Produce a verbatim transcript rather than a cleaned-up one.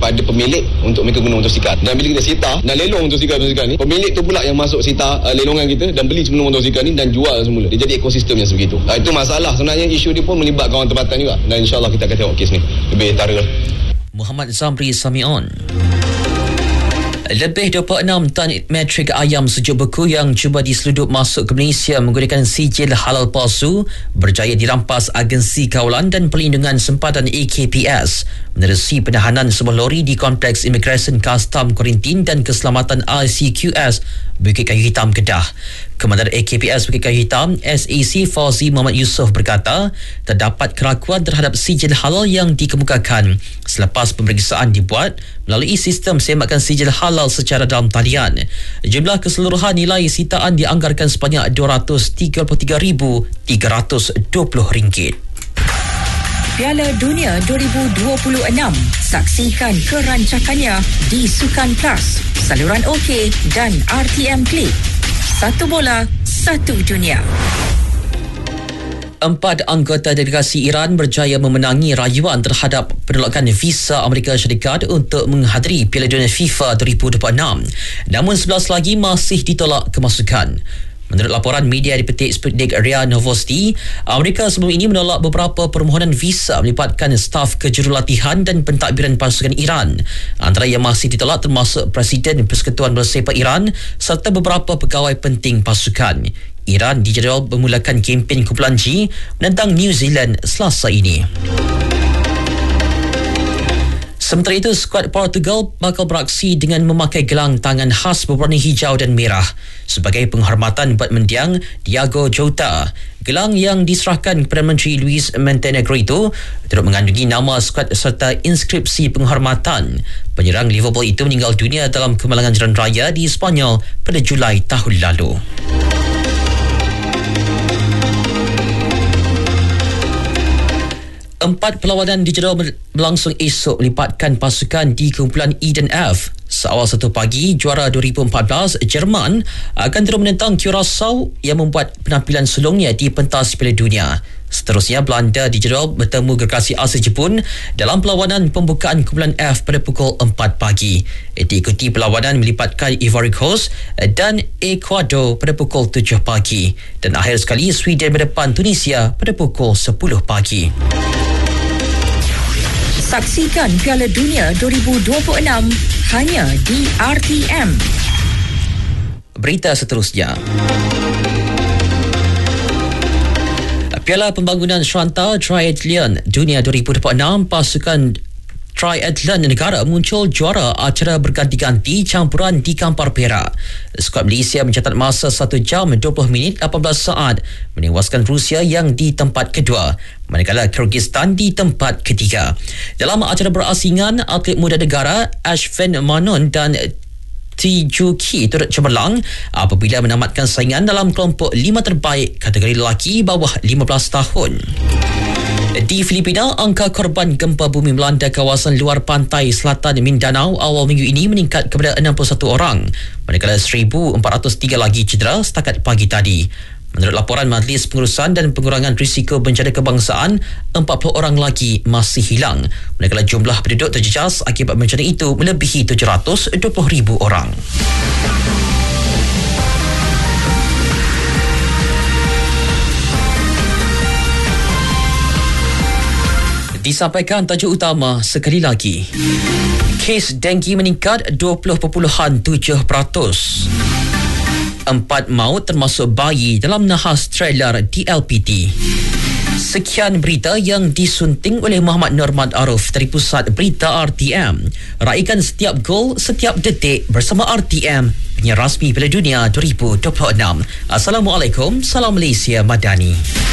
pada pemilik untuk mereka guna motosikal. Dan bila kita sita dan lelong motosikal-motosikal ni, pemilik tu pula yang masuk sita uh, lelongan kita dan beli semua motosikal ni dan jual semula. Dia jadi ekosistem yang sebegitu. Uh, itu masalah. Sebenarnya isu dia pun melibatkan orang tempatan juga. Dan insyaAllah kita akan tengok kes ni lebih tara. Muhammad Zamri Samion. Lebih dua puluh enam tan metrik ayam sejuk beku yang cuba diseludup masuk ke Malaysia menggunakan sijil halal palsu berjaya dirampas Agensi Kawalan dan Perlindungan Sempadan A K P S menerusi penahanan sebuah lori di Kompleks Imigresen Kastam Kuarantin dan Keselamatan I C Q S Bukit Kayu Hitam, Kedah. Komandan A K P S Bukit Kayu Hitam S A C Fauzi Muhammad Yusof berkata terdapat keraguan terhadap sijil halal yang dikemukakan selepas pemeriksaan dibuat melalui sistem semakkan sijil halal secara dalam talian. Jumlah keseluruhan nilai sitaan dianggarkan sebanyak dua ratus tiga puluh tiga ribu tiga ratus dua puluh ringgit. Piala Dunia dua ribu dua puluh enam. Saksikan kerancakannya di Sukan Plus, saluran OK dan R T M Klik. Satu bola, satu dunia. Empat anggota delegasi Iran berjaya memenangi rayuan terhadap penolakan visa Amerika Syarikat untuk menghadiri Piala Dunia FIFA dua ribu dua puluh enam. Namun sebelas lagi masih ditolak kemasukan. Menurut laporan media dipetik Sputnik Ria Novosti, Amerika sebelum ini menolak beberapa permohonan visa melibatkan staf kejurulatihan dan pentadbiran pasukan Iran. Antara yang masih ditolak termasuk Presiden Persekutuan Bola Sepak Iran serta beberapa pegawai penting pasukan. Iran dijadual memulakan kempen kumpulan G menentang New Zealand Selasa ini. Sementara itu, skuad Portugal bakal beraksi dengan memakai gelang tangan khas berwarna hijau dan merah sebagai penghormatan buat mendiang Diogo Jota. Gelang yang diserahkan kepada Menteri Luis Montenegro itu turut mengandungi nama skuad serta inskripsi penghormatan. Penyerang Liverpool itu meninggal dunia dalam kemalangan jalan raya di Sepanyol pada Julai tahun lalu. Empat perlawanan dijadual berlangsung esok melibatkan pasukan di kumpulan E dan F. Seawal satu pagi, juara dua ribu empat belas, Jerman akan terus menentang Curaçao yang membuat penampilan sulungnya di pentas Piala Dunia. Seterusnya, Belanda dijadual bertemu gergasi Asia Jepun dalam perlawanan pembukaan kumpulan F pada pukul empat pagi. Diikuti perlawanan melibatkan Ivory Coast dan Ecuador pada pukul tujuh pagi. Dan akhir sekali, Sweden berdepan Tunisia pada pukul sepuluh pagi. Saksikan Piala Dunia dua ribu dua puluh enam hanya di R T M. Berita seterusnya. Piala Pembangunan Sranta Triathlon Dunia dua ribu dua puluh enam, pasukan Triathlon negara muncul juara acara berganti-ganti campuran di Kampar Perak. Skuad Malaysia mencatat masa satu jam dua puluh minit lapan belas saat menewaskan Rusia yang di tempat kedua, manakala Kyrgyzstan di tempat ketiga. Dalam acara berasingan, atlet muda negara Ashvin Manon dan Tijuki turut cemerlang apabila menamatkan saingan dalam kelompok lima terbaik kategori lelaki bawah lima belas tahun. Di Filipina, angka korban gempa bumi melanda kawasan luar pantai selatan Mindanao awal minggu ini meningkat kepada enam puluh satu orang, manakala seribu empat ratus tiga lagi cedera setakat pagi tadi. Menurut laporan Majlis Pengurusan dan Pengurangan Risiko Bencana Kebangsaan, empat puluh orang lagi masih hilang, manakala jumlah penduduk terjejas akibat bencana itu melebihi tujuh ratus dua puluh ribu orang. Disampaikan tajuk utama sekali lagi. Kes denggi meningkat dua puluh perpuluhan tujuh peratus. Empat maut termasuk bayi dalam nahas trailer di L P T. Sekian berita yang disunting oleh Muhammad Norman Arif dari Pusat Berita R T M. Raikan setiap gol, setiap detik bersama R T M, penyiar rasmi Piala Dunia dua ribu dua puluh enam. Assalamualaikum, salam Malaysia Madani.